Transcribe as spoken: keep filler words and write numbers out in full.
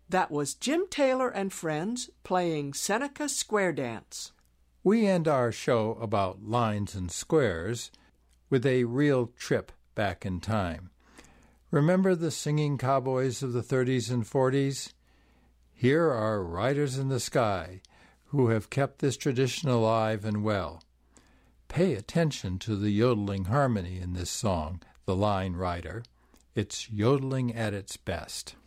That was Jim Taylor and Friends playing Seneca Square Dance. We end our show about lines and squares with a real trip back in time. Remember the singing cowboys of the thirties and forties? Here are riders in the sky who have kept this tradition alive and well. Pay attention to the yodeling harmony in this song, The Line Rider. It's yodeling at its best.